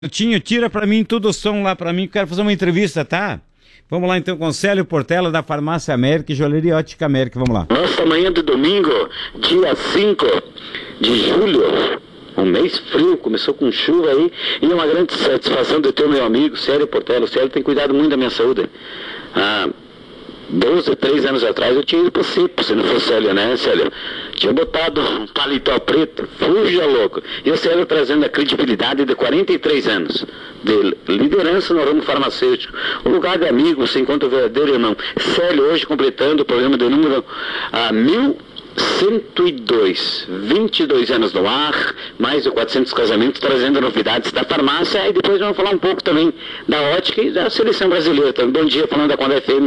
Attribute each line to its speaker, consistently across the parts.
Speaker 1: Tinho, tira pra mim tudo o som lá pra mim, quero fazer uma entrevista, tá? Vamos lá então com Célio Portela da Farmácia América e Joalheria Ótica América, vamos lá.
Speaker 2: Nossa, manhã de domingo, dia 5 de julho, um mês frio, começou com chuva aí, e é uma grande satisfação de ter o meu amigo Célio Portela. O Célio tem cuidado muito da minha saúde. 12, 13 anos atrás eu tinha ido pro CIPO, se não fosse Célio, né, Célio? Tinha botado um paletó preto, fuja louco. E o Célio trazendo a credibilidade de 43 anos de liderança no ramo farmacêutico. Um lugar de amigo, você encontra o verdadeiro irmão. Célio hoje completando o programa de número 1102, 22 anos no ar, mais de 400 casamentos, trazendo novidades da farmácia, e depois vamos falar um pouco também da ótica e da seleção brasileira. Então, bom dia, falando da Conda FM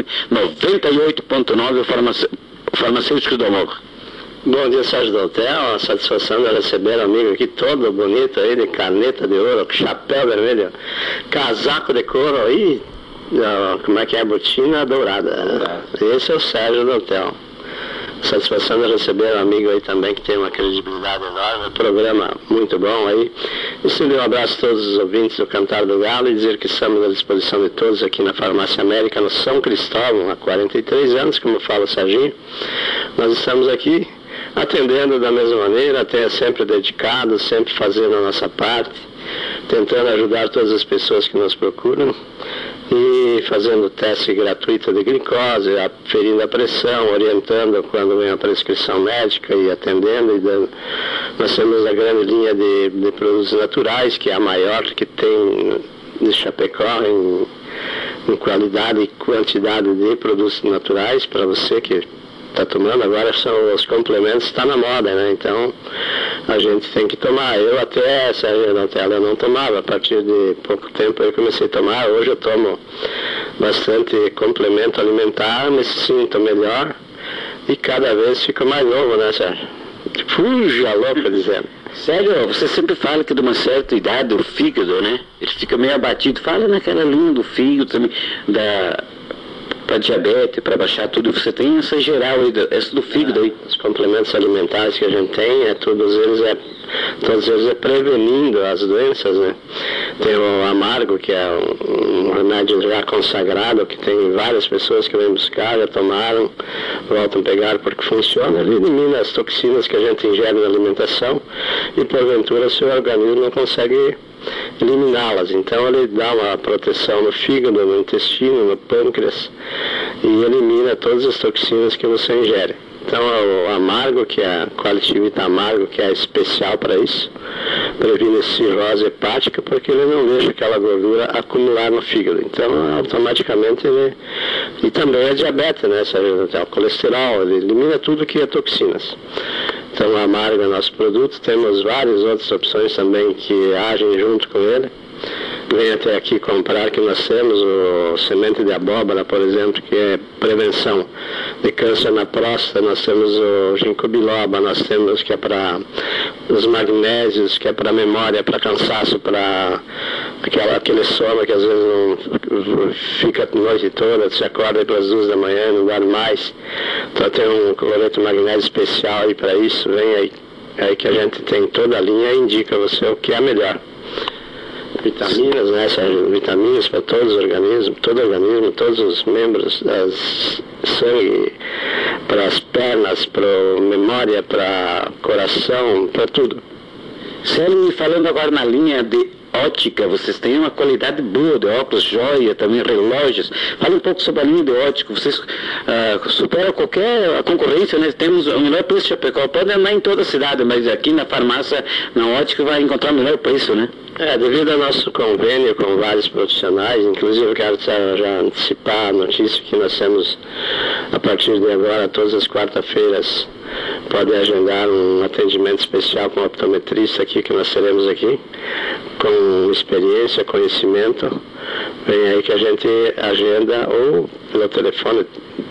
Speaker 2: 98.9, o farmacêutico do amor.
Speaker 3: Bom dia, Sérgio do Hotel, a satisfação de receber um amigo aqui todo bonito aí, de caneta de ouro, chapéu vermelho, casaco de couro aí, como é que é, botina dourada. Esse é o Sérgio do Hotel. Satisfação de receber um amigo aí também que tem uma credibilidade enorme, programa muito bom aí. Estender um abraço a todos os ouvintes do Cantar do Galo e dizer que estamos à disposição de todos aqui na Farmácia América, no São Cristóvão, há 43 anos, como fala o Serginho. Nós estamos aqui atendendo da mesma maneira, até sempre dedicados, sempre fazendo a nossa parte, tentando ajudar todas as pessoas que nos procuram e fazendo teste gratuito de glicose, aferindo a pressão, orientando quando vem a prescrição médica e atendendo e dando. Nós temos a grande linha de produtos naturais, que é a maior que tem de Chapecó em qualidade e quantidade de produtos naturais para você que está tomando. Agora são os complementos, está na moda, né? Então a gente tem que tomar. Eu até, Sérgio Nutella, eu não tomava. A partir de pouco tempo eu comecei a tomar. Hoje eu tomo bastante complemento alimentar, me sinto melhor e cada vez fico mais novo, né, Sérgio? Fuja louca dizendo.
Speaker 2: Sério, você sempre fala que de uma certa idade o fígado, né? Ele fica meio abatido. Fala naquela linha do fígado também, para diabetes, para baixar tudo, você tem essa geral aí, essa do fígado aí.
Speaker 3: Os complementos alimentares que a gente tem, todos eles é prevenindo as doenças, né? Tem o amargo, que é um remédio já consagrado, que tem várias pessoas que vêm buscar, já tomaram, voltam a pegar porque funciona. Ele elimina as toxinas que a gente ingere na alimentação e porventura seu organismo não consegue eliminá-las. Então ele dá uma proteção no fígado, no intestino, no pâncreas e elimina todas as toxinas que você ingere. Então o amargo, que é a Qualitivita Amargo, que é especial para isso, previne cirrose hepática porque ele não deixa aquela gordura acumular no fígado. Então automaticamente ele... E também a diabetes, né? O colesterol, ele elimina tudo que é toxinas. Então o amargo é nosso produto, temos várias outras opções também que agem junto com ele. Vem até aqui comprar, que nós temos o semente de abóbora, por exemplo, que é prevenção de câncer na próstata. Nós temos o ginkgo biloba, nós temos que é para os magnésios, que é para memória, para cansaço, para aquele sono que às vezes não fica a noite toda, você acorda pelas 2 da manhã, não dorme mais. Então tem um cloreto magnésio especial aí para isso, vem aí que a gente tem toda a linha e indica você o que é melhor. Vitaminas, né, Sérgio? Vitaminas para todos os organismos, todo organismo, todos os membros, sangue, para as pernas, para memória, para coração, para tudo.
Speaker 2: Sério, falando agora na linha de ótica, vocês têm uma qualidade boa de óculos, joia, também relógios. Fala um pouco sobre a linha de ótica. Vocês superam qualquer concorrência, né? Temos o melhor preço de Chapecó. Pode andar em toda a cidade, mas aqui na farmácia, na ótica, vai encontrar o melhor preço, né?
Speaker 3: Devido ao nosso convênio com vários profissionais, inclusive eu quero já antecipar a notícia que nós temos, a partir de agora, todas as quarta-feiras, podem agendar um atendimento especial com o optometrista aqui, que nós teremos aqui, com experiência, conhecimento. Vem aí que a gente agenda ou pelo telefone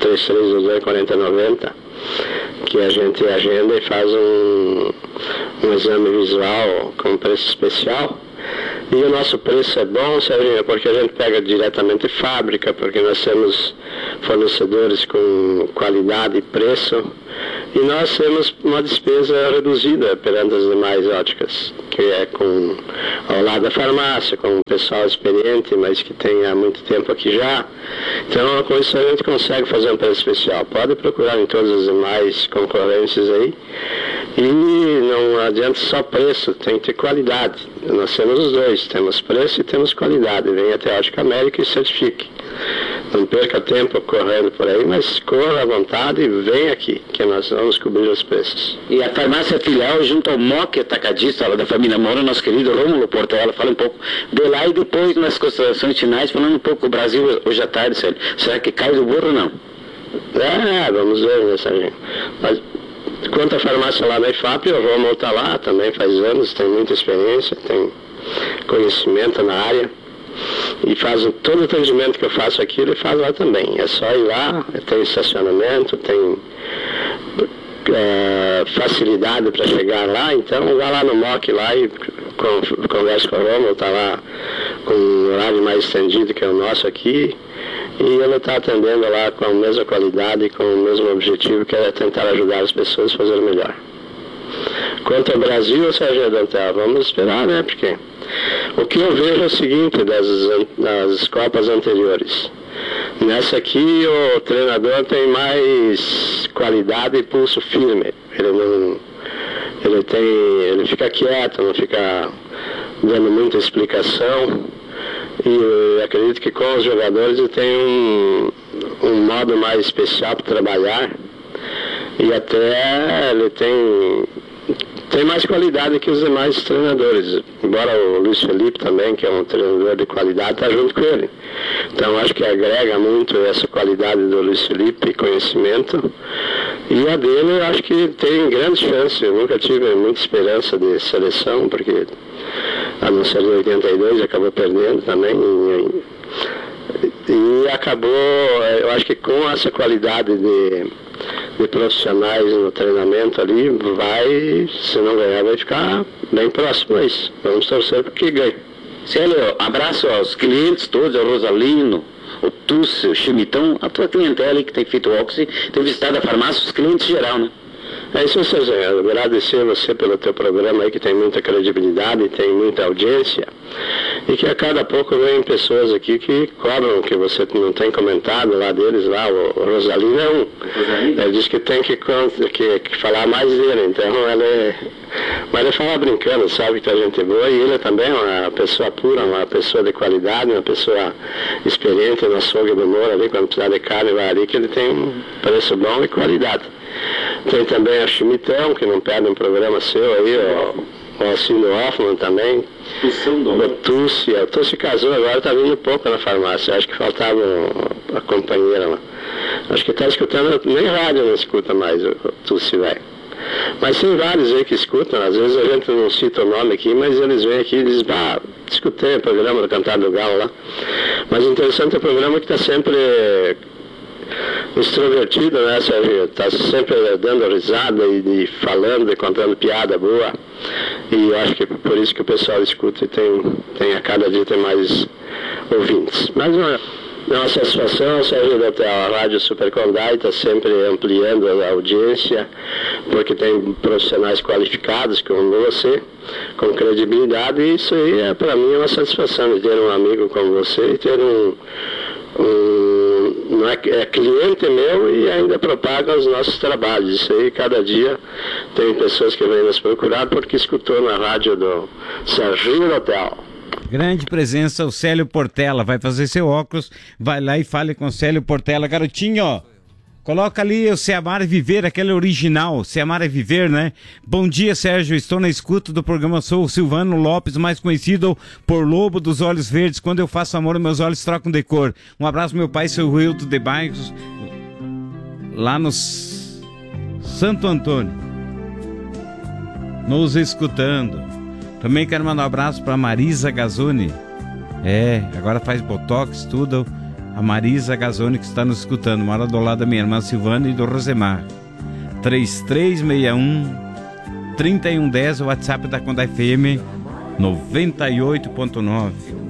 Speaker 3: 3322-4090, que a gente agenda e faz um exame visual com preço especial. E o nosso preço é bom, Serginho, porque a gente pega diretamente de fábrica, porque nós temos fornecedores com qualidade e preço, E nós temos uma despesa reduzida perante as demais óticas, que é ao lado da farmácia, com um pessoal experiente, mas que tem há muito tempo aqui já. Então, com isso a gente consegue fazer um preço especial. Pode procurar em todas as demais concorrências aí. E não adianta só preço, tem que ter qualidade. Nós temos os dois, temos preço e temos qualidade. Venha até a Ótica América e certifique. Não perca tempo correndo por aí, mas corra à vontade e vem aqui, que nós vamos cobrir os preços.
Speaker 2: E a farmácia filial junto ao MOC atacadista lá da família Moura, nosso querido Rômulo Portela, fala um pouco de lá e depois nas considerações finais, falando um pouco do Brasil hoje à tarde, Célio. Será que cai do burro ou não?
Speaker 3: Vamos ver, né, Sérgio? Mas quanto à farmácia lá na IFAP, o Rômulo está lá, também faz anos, tem muita experiência, tem conhecimento na área. E faz todo o atendimento que eu faço aqui, ele faz lá também. É só ir lá, tem estacionamento, tem facilidade para chegar lá, então vá lá no MOC lá e conversa com o Rômulo, está lá com um horário mais estendido que é o nosso aqui, e ele está atendendo lá com a mesma qualidade, com o mesmo objetivo, que é tentar ajudar as pessoas a fazer melhor. Quanto ao Brasil, Sérgio Dantel, vamos esperar, né? Porque o que eu vejo é o seguinte das Copas anteriores. Nessa aqui o treinador tem mais qualidade e pulso firme. Ele fica quieto, não fica dando muita explicação. E eu acredito que com os jogadores ele tem um modo mais especial para trabalhar. E até ele tem mais qualidade que os demais treinadores, embora o Luiz Felipe também, que é um treinador de qualidade, está junto com ele. Então acho que agrega muito essa qualidade do Luiz Felipe e conhecimento, e a dele eu acho que tem grande chance. Eu nunca tive muita esperança de seleção, porque a não ser de 82 acabou perdendo também, e acabou, eu acho que com essa qualidade de profissionais no treinamento ali, se não ganhar, vai ficar bem próximo a isso. Vamos torcer para que ganhe.
Speaker 2: Célio, abraço aos clientes todos, ao Rosalino, o Tusse, o Chimitão, a tua clientela que tem feito o Oxy, tem visitado a farmácia, os clientes em geral, né?
Speaker 3: É isso, Sérgio. Agradecer a você pelo teu programa aí, que tem muita credibilidade, tem muita audiência, e que a cada pouco vem pessoas aqui que cobram, que você não tem comentado lá deles, lá, o Rosalino é um. Ele diz que tem que falar mais dele, então mas ele fala brincando, sabe que a gente é boa, e ele também é uma pessoa pura, uma pessoa de qualidade, uma pessoa experiente no açougue do Moura ali, quando precisar de carne vai ali, que ele tem um preço bom e qualidade. Tem também a Chimitão, que não perde um programa seu aí, o Alcino Hoffman também. O Tusse casou agora, está vindo pouco na farmácia. Acho que faltava a companheira lá. Acho que está escutando, nem rádio não escuta mais o Tusse, velho. Mas tem vários aí que escutam, às vezes a gente não cita o nome aqui, mas eles vêm aqui e dizem, escutei o programa do Cantar do Galo lá. Mas o interessante é o programa que está sempre extrovertido, né, Sérgio? Está sempre dando risada e falando e contando piada boa. E eu acho que é por isso que o pessoal escuta e tem a cada dia tem mais ouvintes. Mas é uma satisfação, Sérgio, a Rádio Super Condai está sempre ampliando a audiência, porque tem profissionais qualificados como você, com credibilidade, e isso aí para mim é uma satisfação de ter um amigo como você e ter não é cliente meu e ainda propaga os nossos trabalhos. Isso aí, cada dia tem pessoas que vêm nos procurar porque escutou na rádio do Serginho Hotel.
Speaker 1: Grande presença, o Célio Portela. Vai fazer seu óculos, vai lá e fale com o Célio Portela. Garotinho, coloca ali o Se Amar é Viver, aquele original, Se Amar é Viver, né? Bom dia, Sérgio, estou na escuta do programa, sou o Silvano Lopes, mais conhecido por Lobo dos Olhos Verdes. Quando eu faço amor, meus olhos trocam de cor. Um abraço, meu pai, seu Wilton de Bairros, lá no Santo Antônio, nos escutando. Também quero mandar um abraço para Marisa Gazzoni. Agora faz botox, tudo. A Marisa Gazzoni que está nos escutando. Mora do lado da minha irmã Silvana e do Rosemar. 3361-3110, o WhatsApp da Condai FM 98.9.